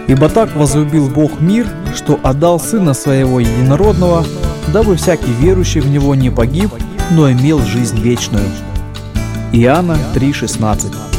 Ибо так возлюбил Бог мир, что отдал Сына Своего Единородного, дабы всякий верующий в Него не погиб, но имел жизнь вечную». Иоанна 3,16.